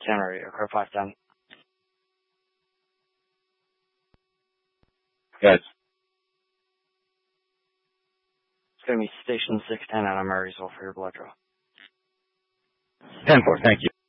generator, code 510. Yes. It's going to be station 610 out of Marysville for your blood draw. 10-4, thank you.